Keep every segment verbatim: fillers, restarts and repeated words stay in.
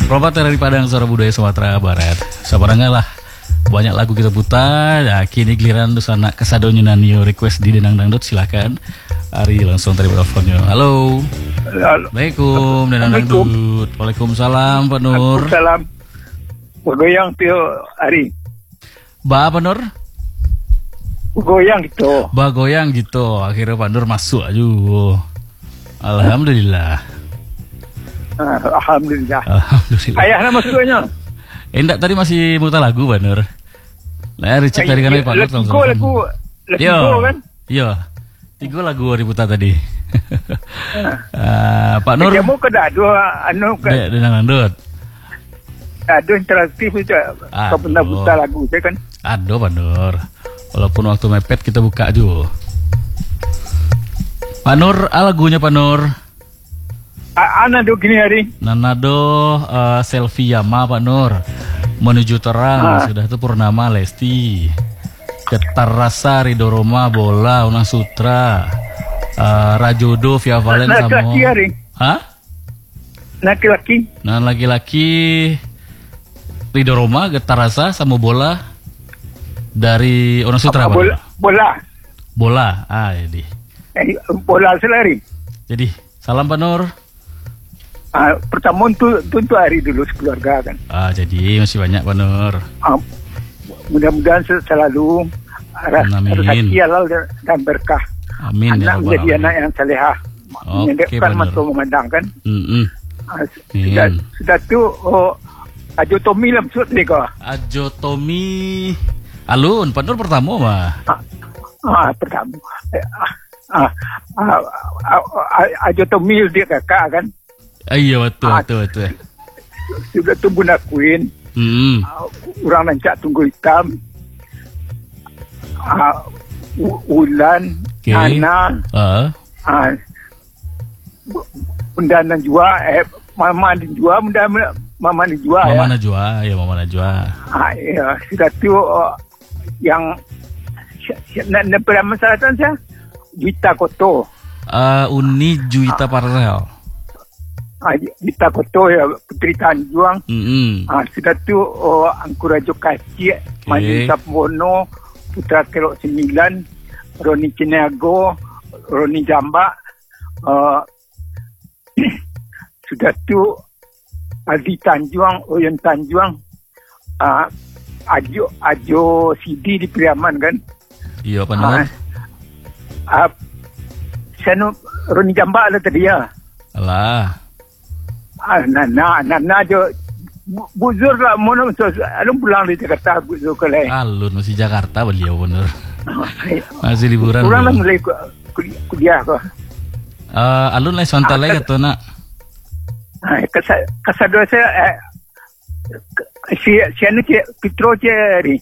Propat dari Padang, suara budaya Sumatera Barat. Sabarangnya lah, banyak lagu kita putar. Ya, kini giliran Dusana Kesadonyo Nanio request di Denang Dangdut, silakan. Ari langsung terima teleponnya. Halo. Halo. Assalamualaikum Denang Dangdut. Waalaikumsalam Pak Nur. Waalaikumsalam. Bergoyang Tio Ari. Ba Pak Nur? Bergoyang gitu. Ba goyang gitu. Akhirnya Pak Nur masuk aja. Alhamdulillah. Alhamdulillah. Alhamdulillah. Ayah nama sudahnya. Enggak, tadi masih muter lagu Pak Nur. Nah, Richard tadi kan Pak Nur langsung. Lagu lagu lagu kan? Iya. Tiga lagu diputar tadi. uh, Pak Nur. Kamu ke dua anu kan? Denang Dangdut. Ada interaktif itu. Kau pernah putar lagu saya kan? Ada Pak Nur. Walaupun waktu mepet kita buka juga. Pak Nur, ah, lagunya Pak Nur. Anado gini hari. Nanado uh, selfie Yama Pak Nur. Menuju terang, ah. Sudah itu Purnama Lesti. Getar Rasa Ridho Roma Bola Unang Sutra. Uh, Rajodo Via Valen sama. Laki-laki hari. Hah? Laki-laki. Nah, laki-laki Ridho Roma, Getar Rasa sama Bola dari Unang Sutra. Bola. Bola. Bola. Ah, jadi. Eh, bola selari. Jadi, salam Pak Nur. Ah, pertemuan tu tu hari dulu sekeluarga kan. Ah, jadi masih banyak Pak Nur. Ah, mudah-mudahan selalu rezeki halal dan berkah. Amin. Anak ya menjadi anak yang salehah. Menyedekkan mata memandang kan. Mm-hmm. Ah, sudah, sudah tu oh, Ajo Tommy lah maksud ni kau. Ajo Tommy. Alun, Pak Nur pertama mah. Ah, ah pertama. Ah, ah, ah, ah, ah, Ajo Tommy dia kakak kan. Iya betul, ah, betul, betul. Sudah tu Bunda Queen. Hmm. Uh, orang nancak tunggu hitam. Uh, Ulan, okay. Ana, uh. uh, Bunda Najwa, eh, Mama Najwa, Bunda Mama Najwa. Mama ya. Najwa, ya Mama Najwa. Uh, ya, sudah tu uh, yang nak nak masalah saya, Juita Koto. Uh, Uni Juita uh. Parel. Ah, Dita Koto ya Putri Tanjuang. Mm-hmm. Ah, sudah tu oh, Angkurajo Kacik, okay. Maju Sapono, Putra Kelok Sembilan, Roni Ciniago, Roni Jambak. Uh, sudah tu Aldi Tanjuang, Oyen Tanjuang, uh, Ajo Ajo Sidi di Priaman kan. Iya apa nama? Ah, uh, saya Roni Jambak lah tadi ya. Alah. Ah, nana, nana jo buzur lah, mana alun pulang di Jakarta buzur ke lain. Alun masih Jakarta beliau bener. Masih liburan. Pulang lah mulai kuliah, kuliah kok. Uh, alun lah sontak lagi atau nak? Kasa kasadua saya eh, si si anu cik Pitro cik.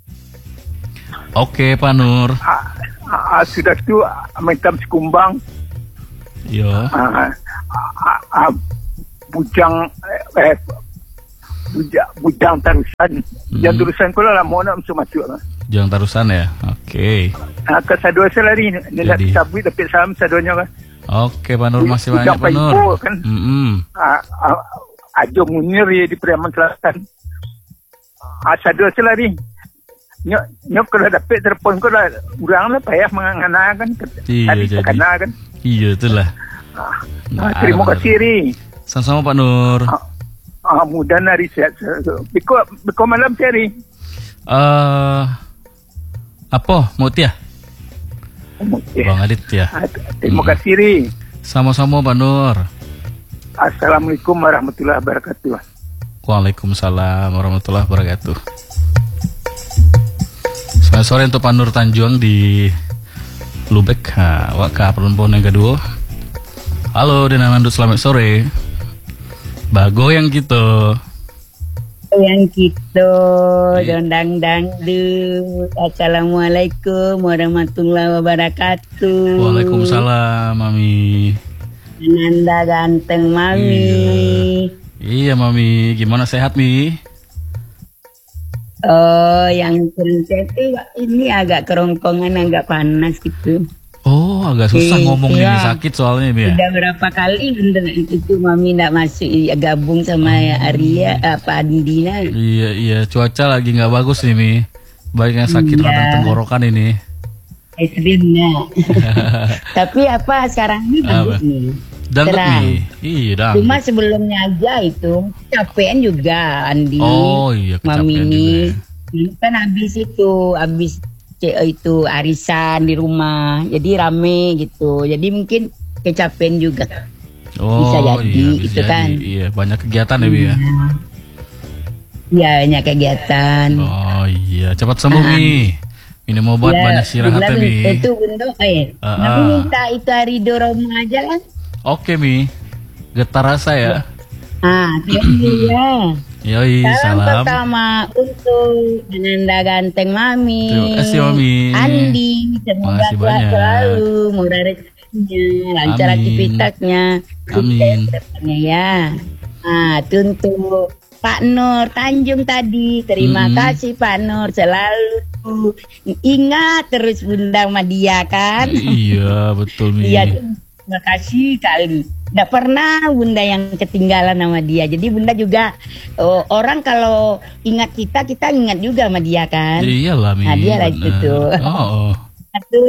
Oke Pak Nur. Ah, ah, sudah tu mentam sekumbang. Yo. Ah, ah, ah, bujang eh bujang bujang tarusan bujang hmm. tarusan ko lah mau nak masuk lah bujang tarusan ya. Oke okay. Ah, ke sadua selari ni nak sabui tapi sam sadonya kan. Oke okay, Pak Nur masih banyak Pak Nur kan. Mm-hmm. Ah, ah, Ajo Munir di Priaman Selatan. Ah, sadua selari nyok nyok kalau dapat telepon ko lah urang lah payah mengana kan. Iya jadi kan. Iya itulah. Ah, nah, terima kasih Ri. Sama-sama Pak Nur. Ah, ah mudah nari sehat. Biko biko malam cari. Eh uh, apa Mutia? Mutia. Bang Adit ya. Ah, terima hmm. kasih Ri. Sama-sama Pak Nur. Assalamualaikum warahmatullahi wabarakatuh. Waalaikumsalam warahmatullahi wabarakatuh. Selamat sore untuk Pak Nur Tanjuang di Lubek. Nah, waka perempuan yang kedua. Halo Denang Dangdut, selamat sore. Bago yang gitu. Yang gitu, Denang Dangdut. Assalamualaikum warahmatullahi wabarakatuh. Waalaikumsalam, Mami. Nanda ganteng, Mami. Iya, iya Mami. Gimana sehat, Mi? Oh, yang kerja itu ini agak kerongkongan, agak panas gitu. Oh, Oh, agak susah Eh, ngomong iya. ini, sakit soalnya ini ya. Udah berapa kali bunda itu mami nggak masuk ya, gabung sama Arya apa Andina. Iya, iya, cuaca lagi nggak bagus nih, Mi. Banyak yang sakit Iya. radang tenggorokan ini. Ekstrimnya. Tapi apa sekarang ini bagus Apa? nih. Dangdut, Terang. Mi. Iya, dangdut. Cuma sebelumnya aja itu capean juga Andi. Oh, iya, Mami kecapean ini juga kan habis itu habis ce- itu arisan di rumah. Jadi rame gitu. Jadi mungkin kecapean juga. Oh, bisa jadi, iya, bisa itu jadi. kan. Iya, banyak kegiatan ya, Mi ya. Ya banyak kegiatan. Oh, iya, cepat sembuh, Mi. Minum obat, Ya, banyak istirahatnya, bunda- Mi. Itu bunda eh. Ah, Mami ah. minta itu hari dorong aja kan. Oke, Mi. Getar rasa ya. Ah, thank you ya. Yoi, Salam salam. pertama untuk Ananda Ganteng Mami. Terima kasih, Mami. Andi, semoga Makasih kuat banyak. selalu, murah rezekinya, lancar Amin. aktivitasnya. Amin. Sukses depannya ya. Ah, itu untuk Pak Nur Tanjung tadi. Terima Mm-mm. kasih Pak Nur, selalu ingat terus Bunda sama dia kan. Iya, betul, Mi. Iya, terima kasih kali. Tidak pernah Bunda yang ketinggalan sama dia. Jadi Bunda juga oh, orang kalau ingat kita, kita ingat juga sama dia kan. Iyalah, Mi. Nah, dia lah itu bener. tuh. Oh, oh. Satu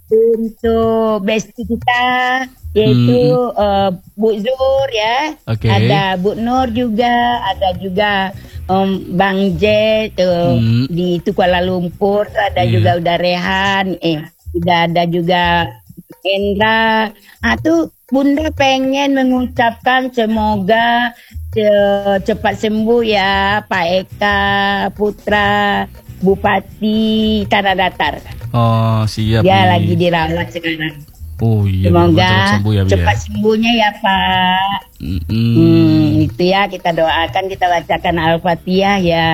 untuk bestie kita yaitu eh, Bu Zur ya. Oke. Ada Bu Nur juga, ada juga Om Bang J tuh Hmm. di itu Kuala Lumpur, ada Iya. juga udah Rehan, eh udah ada juga Endra. Ah tuh Bunda pengen mengucapkan semoga ce- cepat sembuh ya Pak Eka Putra Bupati Tanah Datar. Oh, siap, Dia Mi. lagi dirawat sekarang. Oh, iya, Semoga cepat sembuh ya, Mi. ya. cepat sembuhnya ya Pak. Mm-mm. Hmm, itu ya kita doakan, kita bacakan Al-Fatihah ya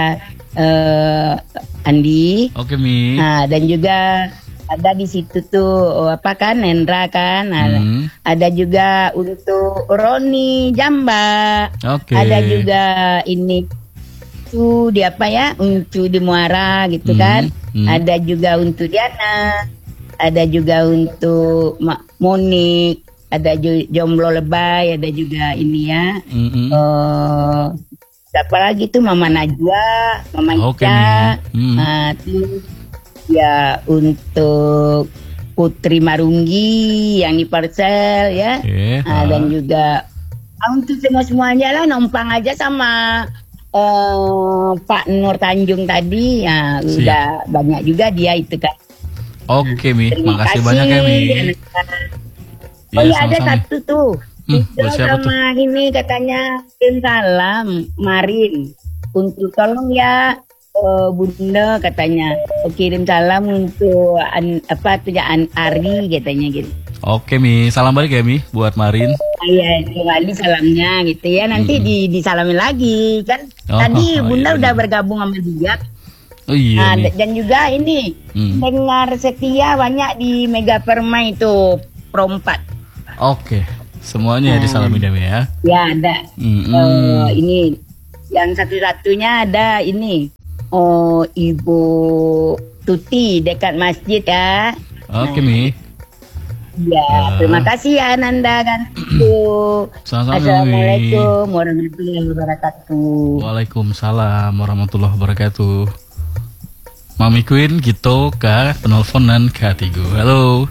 eh, Andi. Oke, Mi. Nah, dan juga ada di situ tuh oh, apa kan Nendra kan. Nah, Hmm. ada juga untuk Roni Jamba. Oke. Ada juga ini tuh di apa ya? Uncu di Muara gitu Hmm, kan. hmm. Ada juga untuk Diana. Ada juga untuk Ma- Monik. Ada ju- Jomblo Lebay, ada juga ini ya. Mm-mm. Eh, siapa lagi tuh Mama Najwa, Mama Oke, Ica. Mi. Hmm. Nah, tuh ya untuk Putri Marunggi yang di Parcel ya. Oke. Nah, ah. dan juga ah, untuk semua semuanya lah numpang aja sama eh, Pak Nur Tanjung tadi ya Siap. udah banyak juga dia itu kan. Oke, Mi. Terima Makasih kasih. banyak ya, Mi. Oh Iya, iya ada sama-sama. satu tuh. Hmm, Itu buat siapa tuh? sama ini katanya kirim salam Marin untuk tolong ya eh, Bunda katanya oh, kirim salam untuk an, apa tuh ya An Ari katanya gitu. Oke, Mi. Salam balik ya, Mi, buat Marin. Ah, iya kembali salamnya gitu ya nanti Hmm. di disalamin lagi kan. Oh, Tadi oh, Bunda iya, udah benar. bergabung sama dia. Oh iya, Nah, Mi. dan juga ini Hmm. dengar setia banyak di Mega Permai itu Pro empat. Oke. Semuanya Nah. disalamin ya, Mi ya. Ya ada. Mm-mm. Eh, ini yang satu-satunya ada ini oh Ibu Tuti dekat masjid ya. Oke, Mi. Ya, Ah. terima kasih ya Nanda kan. Sama-sama, Mi. Assalamualaikum warahmatullahi wabarakatuh. Waalaikumsalam warahmatullahi wabarakatuh. Mami Queen gitu ke penelponan ketiga. Halo.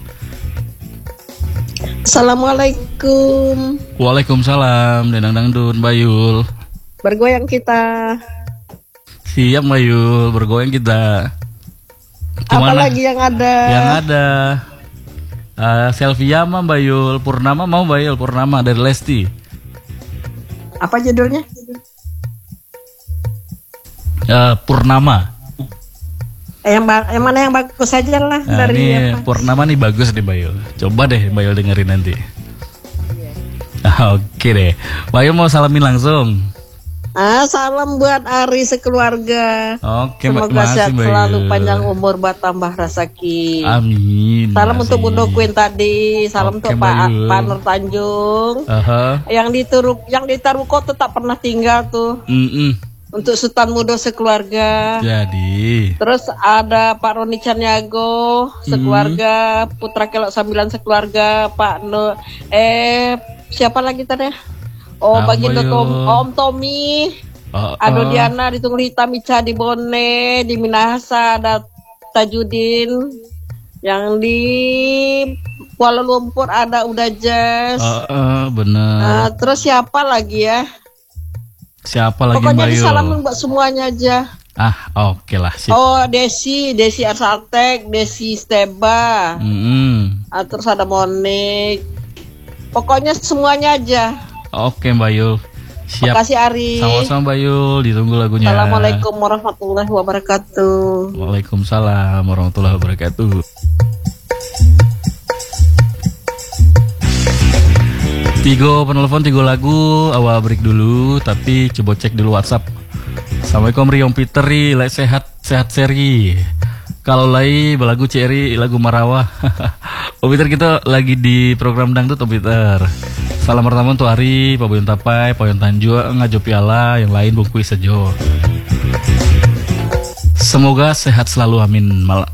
Assalamualaikum. Waalaikumsalam. Denang dangdun Bayul. Bergoyang kita. Siap Bayul, bergoyang kita. Kemana? Apalagi yang ada? Yang ada uh, Selvia mah Bayul, Purnama mau Bayul, Purnama dari Lesti. Apa judulnya? Uh, Purnama. Eh, yang, ba- yang mana yang bagus saja lah Nah, dari ini apa? Purnama nih bagus nih Bayul. Coba deh Bayul dengerin nanti. Oke deh. Bayul mau salamin langsung. Ah, salam buat Ari sekeluarga. Oke, Semoga makasih sehat Bayul. selalu, panjang umur, bertambah rezeki. Amin. Salam makasih. untuk Bunda Queen tadi, salam Oke, untuk Pak Bayul. Pak Nur Tanjung. Aha. Yang di Turuk, yang di Taruko tetap pernah tinggal tuh. Mm-mm. untuk Sultan Mudo sekeluarga. Jadi. Terus ada Pak Roni Caniago sekeluarga, hmm. Putra Kelok Sambilan sekeluarga, Pak No, eh siapa lagi tadi? Oh, Baginda Tom, Om Tommy, uh, uh. Ado Diana di Tunggul Hitam, Ica di Bone, di Minahasa ada Tajudin, yang di Kuala Lumpur ada Uda Jazz. Uh, uh, bener. Nah, terus siapa lagi ya? Siapa lagi Pokoknya Bayu? disalamin buat semuanya aja. Ah, oke okay lah. Sip. Oh, Desi, Desi Arsaltek, Desi Steba. Mm-hmm. Ah, terus ada Monik. Pokoknya semuanya aja. Oke, Mbak Yul. Siap. Makasih Ari. Sama-sama Mbak Yul, ditunggu lagunya. Assalamualaikum warahmatullahi wabarakatuh. Waalaikumsalam warahmatullahi wabarakatuh. Tigo penelpon, tigo lagu, awal break dulu, tapi coba cek dulu WhatsApp. Assalamualaikum Riong Piteri, lai sehat sehat seri. Kalau lai belagu ceri lagu Marawa. Om Peter kita lagi di program dangdut Om Peter. Salam pertama untuk Ari, Pak Boyon Tapai, Pak Boyon Tanjua, ngajo piala, yang lain bungkui sejo. Semoga sehat selalu, amin. Mal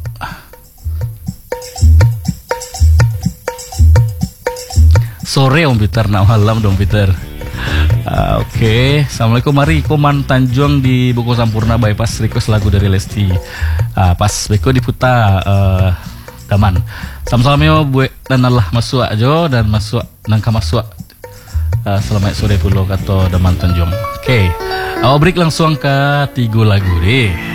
Sore Om Peter, nak malam dong Peter. Uh, Oke, okay. Assalamualaikum Mari, Koman Tanjung di Buku Sampurna bypass request lagu dari Lesti. Uh, pas Beko diputa uh, Daman. Sama-sama yo buat dan Allah masuk aja dan masuk nangka masuk. Uh, selamat sore pulau kata Daman Tanjung. Oke, okay. Awal break langsung ke tiga lagu deh.